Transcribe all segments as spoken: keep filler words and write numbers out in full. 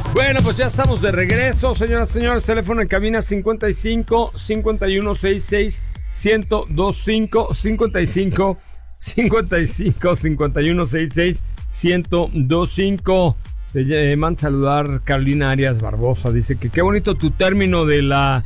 Bueno, pues ya estamos de regreso, señoras y señores. Teléfono en cabina cincuenta y cinco, cincuenta y uno, sesenta y seis, ciento veinticinco, cincuenta y cinco, cincuenta y cinco, cincuenta y uno, sesenta y seis, ciento veinticinco. Te manda saludar Carolina Arias Barbosa. Dice que qué bonito tu término de la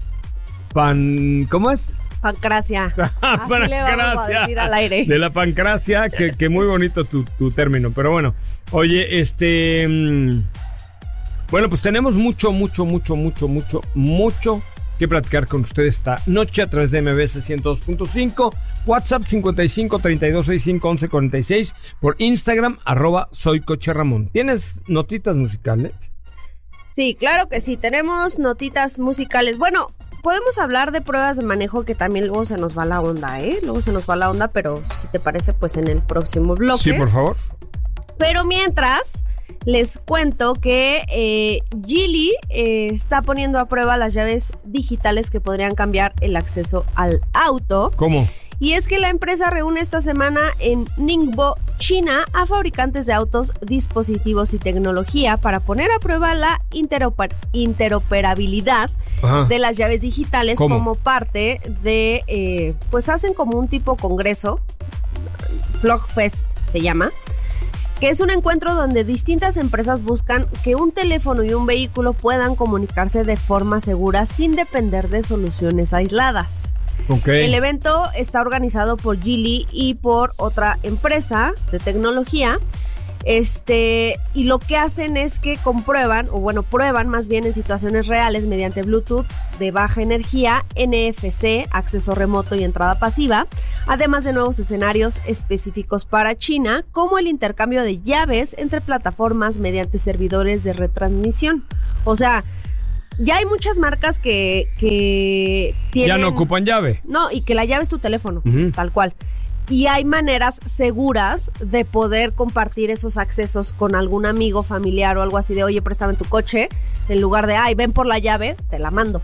pan... ¿Cómo es? Pancracia. Así le vamos a decir al aire. De la pancracia, que, que muy bonito tu, tu término. Pero bueno, oye, este... Mmm, bueno, pues tenemos mucho, mucho, mucho, mucho, mucho, mucho que platicar con ustedes esta noche a través de M B S ciento dos punto cinco, WhatsApp cincuenta y cinco, treinta y dos, sesenta y cinco, once, cuarenta y seis, por Instagram, arroba soy Coche Ramón. ¿Tienes notitas musicales? Sí, claro que sí, tenemos notitas musicales. Bueno, podemos hablar de pruebas de manejo que también luego se nos va la onda, ¿eh? Luego se nos va la onda, pero si te parece, pues en el próximo bloque. Sí, por favor. Pero mientras... les cuento que eh, Geely eh, está poniendo a prueba las llaves digitales que podrían cambiar el acceso al auto. ¿Cómo? Y es que la empresa reúne esta semana en Ningbo, China, a fabricantes de autos, dispositivos y tecnología para poner a prueba la interoper- interoperabilidad Ajá. de las llaves digitales. ¿Cómo? Como parte de, eh, pues hacen como un tipo congreso, Blogfest se llama, que es un encuentro donde distintas empresas buscan que un teléfono y un vehículo puedan comunicarse de forma segura sin depender de soluciones aisladas. Okay. El evento está organizado por Geely y por otra empresa de tecnología. Este, y lo que hacen es que comprueban, o bueno, prueban más bien en situaciones reales mediante Bluetooth de baja energía, N F C, acceso remoto y entrada pasiva, además de nuevos escenarios específicos para China, como el intercambio de llaves entre plataformas mediante servidores de retransmisión. O sea, ya hay muchas marcas que, que tienen... Ya no ocupan llave. No, y que la llave es tu teléfono, uh-huh. tal cual. Y hay maneras seguras de poder compartir esos accesos con algún amigo, familiar o algo así de, oye, préstame tu coche, en lugar de, ay, ven por la llave, te la mando.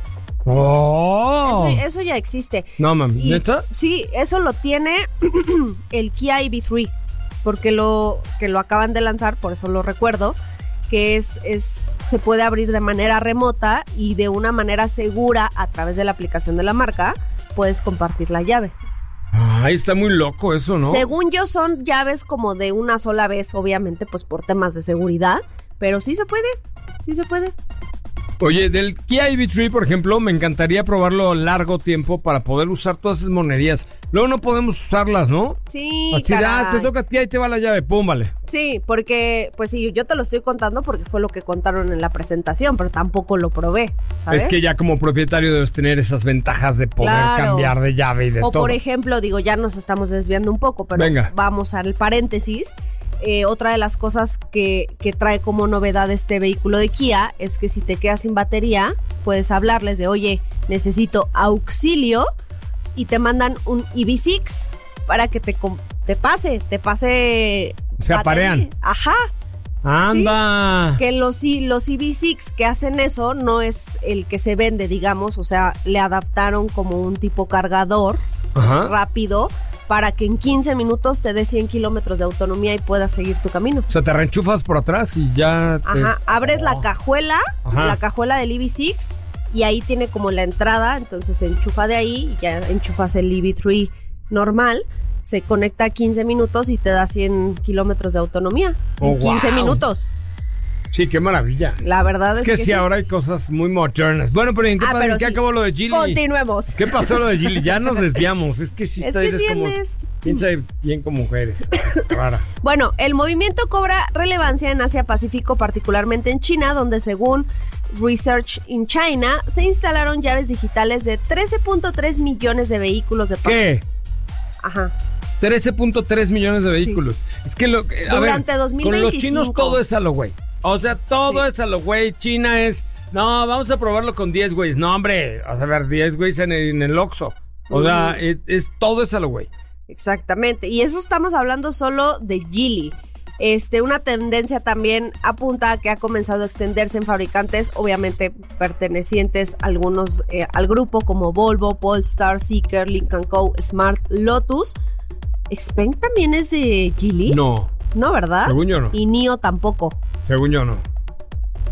¡Oh! Eso, eso ya existe. No, mami, ¿neta? Sí, eso lo tiene el Kia E V tres, porque lo, que lo acaban de lanzar, por eso lo recuerdo, que es, es se puede abrir de manera remota y de una manera segura a través de la aplicación de la marca, puedes compartir la llave. Ay, está muy loco eso, ¿no? Según yo son llaves como de una sola vez, obviamente, pues por temas de seguridad, pero sí se puede, sí se puede. Oye, del Kia E V tres, por ejemplo, me encantaría probarlo largo tiempo para poder usar todas esas monerías. Luego no podemos usarlas, ¿no? Sí, así, ah, te toca a ti, ahí te va la llave, pum, vale. Sí, porque, pues sí, yo te lo estoy contando porque fue lo que contaron en la presentación, pero tampoco lo probé, ¿sabes? Es que ya como propietario debes tener esas ventajas de poder claro. cambiar de llave y de o todo. O por ejemplo, digo, ya nos estamos desviando un poco, pero Venga. Vamos al paréntesis. Eh, otra de las cosas que, que trae como novedad este vehículo de Kia es que si te quedas sin batería, puedes hablarles de, oye, necesito auxilio, y te mandan un E V seis para que te, te pase, te pase... Se aparean. Ajá. ¡Anda! Sí, que los, los E V seis que hacen eso no es el que se vende, digamos, o sea, le adaptaron como un tipo cargador Ajá. rápido, para que en quince minutos te dé cien kilómetros de autonomía y puedas seguir tu camino. O sea, te reenchufas por atrás y ya... Te... Ajá, abres oh. la cajuela, Ajá. la cajuela del E V seis, y ahí tiene como la entrada, entonces se enchufa de ahí y ya enchufas el E V tres normal, se conecta a quince minutos y te da cien kilómetros de autonomía oh, en quince wow. minutos. Sí, qué maravilla. La verdad es, es que, que sí, sí, ahora hay cosas muy modernas. Bueno, pero ¿en qué, ah, pero ¿en qué sí. acabó lo de Geely? Continuemos. ¿Qué pasó lo de Geely? Ya nos desviamos. Es que sí es está que eres como piensa bien con mujeres. Rara. Bueno, el movimiento cobra relevancia en Asia Pacífico, particularmente en China, donde según Research in China se instalaron llaves digitales de trece punto tres millones de vehículos de pasajeros. ¿Qué? Ajá. trece punto tres millones de vehículos. Sí. Es que lo a durante ver, dos mil veinticinco. Con los chinos todo es a lo güey. O sea, todo sí. es a lo güey. China es, no, vamos a probarlo con diez güeyes. No, hombre, a ver, diez güeyes en el, en el Oxxo. O uh-huh. sea, es, es, todo es a lo güey. Exactamente. Y eso estamos hablando solo de Geely. Este, una tendencia también apunta a que ha comenzado a extenderse en fabricantes, obviamente pertenecientes a algunos eh, al grupo, como Volvo, Polestar, Zeekr, Lincoln Co., Smart, Lotus. ¿Xpeng también es de Geely? No. No, ¿verdad? Según yo no. Y N I O tampoco. Según yo no.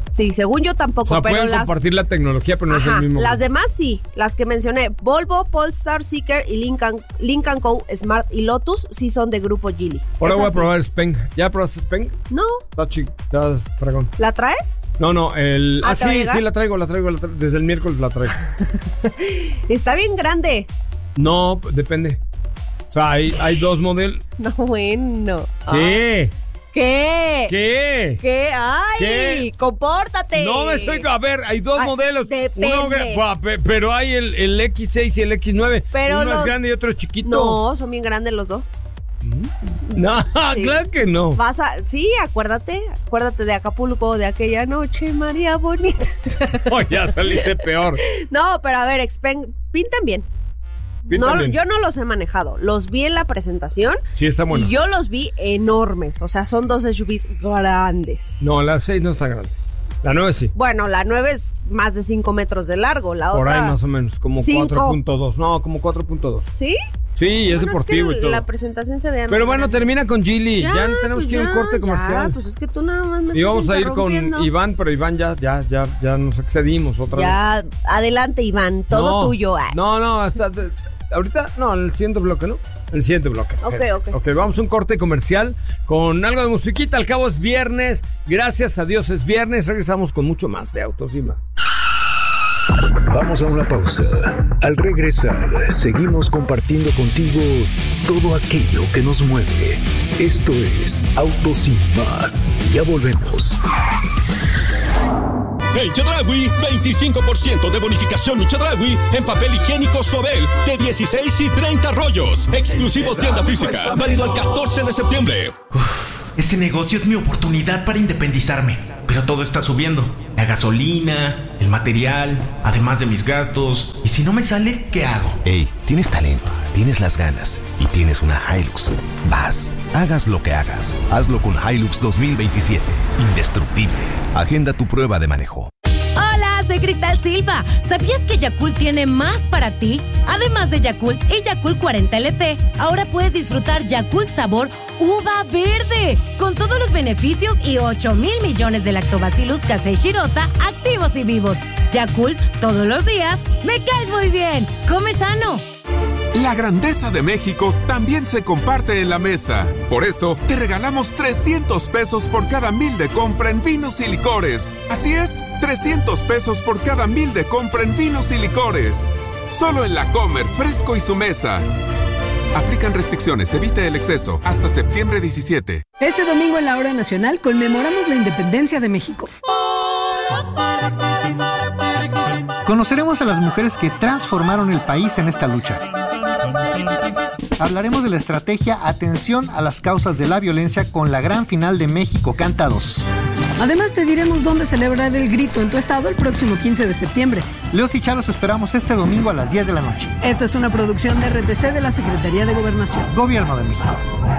Sí, según yo tampoco, O sea, pero pueden las... compartir la tecnología, pero no Ajá, es el mismo. las demás sí, las que mencioné, Volvo, Polestar, Zeekr y Lincoln, Lincoln Co, Smart y Lotus sí son de grupo Geely. Ahora Esas voy a sí. probar Speng. ¿Ya probaste Speng? No, Está chido, está fragón. ¿la traes? No, no, el... Ah, Ah, ¿te va a sí, llegar? sí, la traigo, la traigo, la traigo. Desde el miércoles la traigo. Está bien grande. No, depende. O sea, hay, hay dos modelos. No, bueno. ¿Qué? ¿Qué? ¿Qué? ¿Qué? ¡Ay! ¿Qué? ¡Compórtate! No me estoy... A ver, hay dos Ay, modelos. depende. Uno gra- pa- pe- pero hay el, el equis seis y el equis nueve. Pero Uno los- es grande y otro es chiquito. No, son bien grandes los dos. No, Sí. claro que no. Vas a... Sí, acuérdate. Acuérdate de Acapulco, de aquella noche, María Bonita. Oh, ya saliste peor. No, pero a ver, Xpeng, pintan bien. Pintan No, bien. yo no los he manejado. Los vi en la presentación. Sí, está bueno. Y yo los vi enormes. O sea, son dos S U Vs grandes. No, la seis no está grande. La nueve sí. Bueno, la nueve es más de cinco metros de largo. La Por otra... ahí más o menos, como Cinco. cuatro punto dos. No, como cuatro punto dos. ¿Sí? Sí, es Bueno, deportivo es que y todo. La presentación se ve Pero bueno, termina con Gili. Ya, tenemos pues que ir a un ya, corte ya, comercial. pues es que tú nada más me Y estás vamos a ir con interrumpiendo. Iván, pero Iván ya, ya, ya, ya nos excedimos otra vez. Ya, adelante, Iván, todo No, tuyo. ah. No, no, hasta ahorita, no, en el siguiente bloque, ¿no? El siguiente bloque. Ok, ok. Ok, vamos a un corte comercial con algo de musiquita. Al cabo es viernes. Gracias a Dios es viernes. Regresamos con mucho más de Autos y Más. Vamos a una pausa. Al regresar, seguimos compartiendo contigo todo aquello que nos mueve. Esto es Autos y Más. Ya volvemos. En Chedraui, veinticinco por ciento de bonificación Chedraui en papel higiénico Sobel de dieciséis y treinta rollos. Exclusivo tienda física. Válido al catorce de septiembre. Ese negocio es mi oportunidad para independizarme. Pero todo está subiendo. La gasolina, el material, además de mis gastos. ¿Y si no me sale, qué hago? Ey, tienes talento, tienes las ganas y tienes una Hilux. Vas, hagas lo que hagas, hazlo con Hilux dos mil veintisiete. Indestructible. Agenda tu prueba de manejo. Hola, soy Cristal Silva. ¿Sabías que Yakult tiene más para ti? Además de Yakult y Yakult cuarenta L T, ahora puedes disfrutar Yakult sabor uva verde, con todos los beneficios y ocho mil millones de lactobacillus casei shirota activos y vivos. Yakult, todos los días, me caes muy bien. Come sano. La grandeza de México también se comparte en la mesa. Por eso, te regalamos trescientos pesos por cada mil de compra en vinos y licores. Así es, trescientos pesos por cada mil de compra en vinos y licores. Solo en La Comer, Fresco y Su Mesa. Aplican restricciones, evite el exceso. Hasta septiembre diecisiete. Este domingo en la Hora Nacional conmemoramos la independencia de México. Conoceremos a las mujeres que transformaron el país en esta lucha. Hablaremos de la estrategia Atención a las causas de la violencia con la gran final de México Canta dos. Además te diremos dónde celebrar el grito en tu estado el próximo quince de septiembre. Leos y Charos esperamos este domingo a las diez de la noche. Esta es una producción de R T C de la Secretaría de Gobernación. Gobierno de México.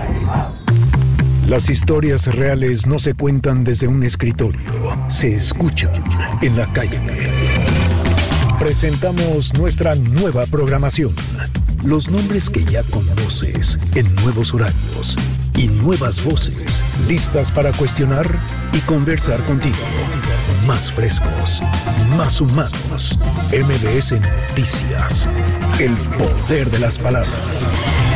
Las historias reales no se cuentan desde un escritorio, se escuchan en la calle. Presentamos nuestra nueva programación. Los nombres que ya conoces en nuevos horarios y nuevas voces listas para cuestionar y conversar contigo. Más frescos, más humanos. M B S Noticias. El poder de las palabras.